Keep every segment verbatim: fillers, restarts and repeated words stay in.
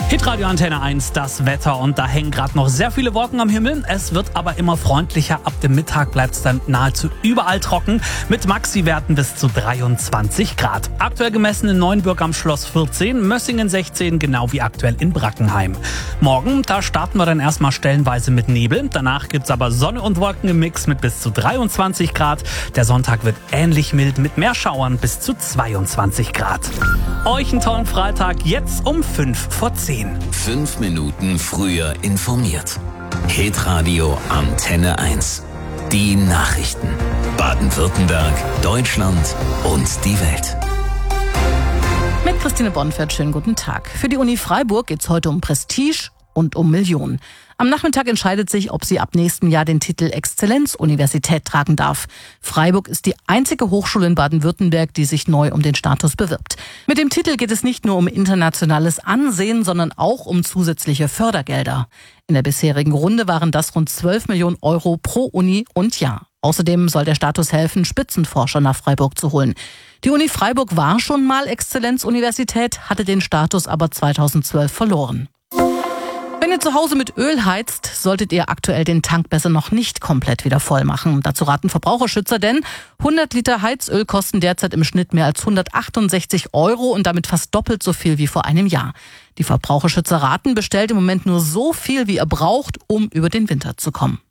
Hitradio Antenne eins, das Wetter, und da hängen gerade noch sehr viele Wolken am Himmel. Es wird aber immer freundlicher. Ab dem Mittag bleibt es dann nahezu überall trocken mit Maxi-Werten bis zu dreiundzwanzig Grad. Aktuell gemessen in Neuenburg am Schloss vierzehn, Mössingen sechzehn, genau wie aktuell in Brackenheim. Morgen, da starten wir dann erstmal stellenweise mit Nebel. Danach gibt es aber Sonne und Wolken im Mix mit bis zu dreiundzwanzig Grad. Der Sonntag wird ähnlich mild mit mehr Schauern bis zu zweiundzwanzig Grad. Euch einen tollen Freitag, jetzt um fünf vor zehn. Fünf Minuten früher informiert. Hitradio Antenne eins. Die Nachrichten. Baden-Württemberg, Deutschland und die Welt. Mit Christine Bonfert, schönen guten Tag. Für die Uni Freiburg geht es heute um Prestige und um Millionen. Am Nachmittag entscheidet sich, ob sie ab nächstem Jahr den Titel Exzellenzuniversität tragen darf. Freiburg ist die einzige Hochschule in Baden-Württemberg, die sich neu um den Status bewirbt. Mit dem Titel geht es nicht nur um internationales Ansehen, sondern auch um zusätzliche Fördergelder. In der bisherigen Runde waren das rund zwölf Millionen Euro pro Uni und Jahr. Außerdem soll der Status helfen, Spitzenforscher nach Freiburg zu holen. Die Uni Freiburg war schon mal Exzellenzuniversität, hatte den Status aber zweitausendzwölf verloren. Wenn ihr zu Hause mit Öl heizt, solltet ihr aktuell den Tank besser noch nicht komplett wieder voll machen. Dazu raten Verbraucherschützer, denn hundert Liter Heizöl kosten derzeit im Schnitt mehr als hundertachtundsechzig Euro und damit fast doppelt so viel wie vor einem Jahr. Die Verbraucherschützer raten, bestellt im Moment nur so viel, wie ihr braucht, um über den Winter zu kommen.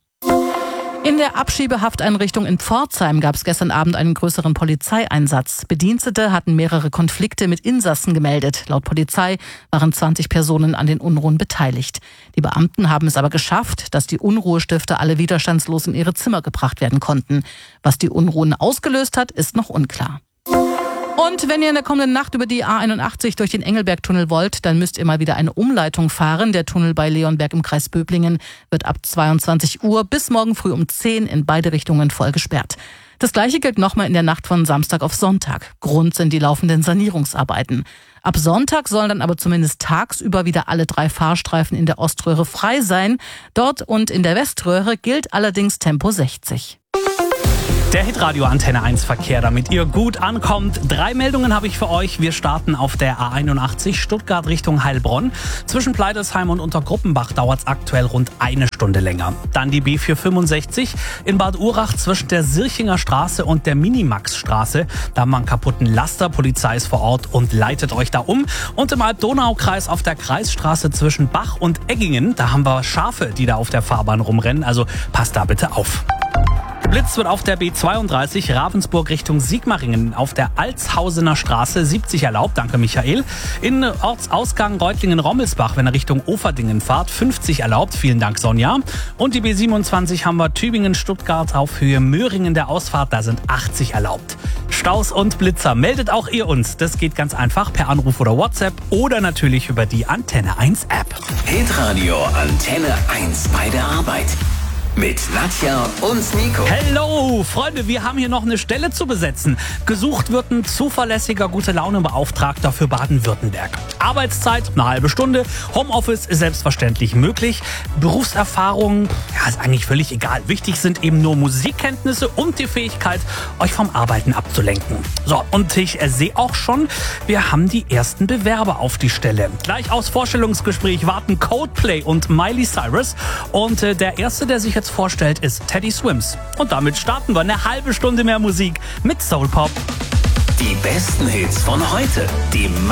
In der Abschiebehafteinrichtung in Pforzheim gab es gestern Abend einen größeren Polizeieinsatz. Bedienstete hatten mehrere Konflikte mit Insassen gemeldet. Laut Polizei waren zwanzig Personen an den Unruhen beteiligt. Die Beamten haben es aber geschafft, dass die Unruhestifter alle widerstandslos in ihre Zimmer gebracht werden konnten. Was die Unruhen ausgelöst hat, ist noch unklar. Und wenn ihr in der kommenden Nacht über die A einundachtzig durch den Engelbergtunnel wollt, dann müsst ihr mal wieder eine Umleitung fahren. Der Tunnel bei Leonberg im Kreis Böblingen wird ab zweiundzwanzig Uhr bis morgen früh um zehn in beide Richtungen voll gesperrt. Das Gleiche gilt nochmal in der Nacht von Samstag auf Sonntag. Grund sind die laufenden Sanierungsarbeiten. Ab Sonntag sollen dann aber zumindest tagsüber wieder alle drei Fahrstreifen in der Oströhre frei sein. Dort und in der Weströhre gilt allerdings Tempo sechzig. Der Hitradio Antenne eins Verkehr, damit ihr gut ankommt. Drei Meldungen habe ich für euch. Wir starten auf der A einundachtzig Stuttgart Richtung Heilbronn. Zwischen Pleidelsheim und Untergruppenbach dauert es aktuell rund eine Stunde länger. Dann die B vierhundertfünfundsechzig in Bad Urach zwischen der Sirchinger Straße und der Minimax-Straße. Da haben wir einen kaputten Laster. Polizei ist vor Ort und leitet euch da um. Und im Alb-Donau-Kreis auf der Kreisstraße zwischen Bach und Eggingen, da haben wir Schafe, die da auf der Fahrbahn rumrennen. Also passt da bitte auf. Geblitzt wird auf der B zweiunddreißig Ravensburg Richtung Sigmaringen auf der Altshausener Straße siebzig erlaubt, danke Michael. In Ortsausgang Reutlingen-Rommelsbach, wenn ihr Richtung Oferdingen fahrt, fünfzig erlaubt, vielen Dank Sonja. Und die B siebenundzwanzig haben wir Tübingen-Stuttgart auf Höhe Möhringen der Ausfahrt, da sind achtzig erlaubt. Staus und Blitzer, meldet auch ihr uns. Das geht ganz einfach per Anruf oder WhatsApp oder natürlich über die Antenne eins App. Hitradio Antenne eins bei der Arbeit. Mit Nadja und Nico. Hello, Freunde, wir haben hier noch eine Stelle zu besetzen. Gesucht wird ein zuverlässiger Gute-Laune-Beauftragter für Baden-Württemberg. Arbeitszeit eine halbe Stunde, Homeoffice ist selbstverständlich möglich. Berufserfahrung, ja, ist eigentlich völlig egal. Wichtig sind eben nur Musikkenntnisse und die Fähigkeit, euch vom Arbeiten abzulenken. So, und ich äh, sehe auch schon, wir haben die ersten Bewerber auf die Stelle. Gleich aus Vorstellungsgespräch warten Coldplay und Miley Cyrus. Und äh, der Erste, der sich jetzt vorstellt, ist Teddy Swims. Und damit starten wir eine halbe Stunde mehr Musik mit Soul Pop. Die besten Hits von heute. Die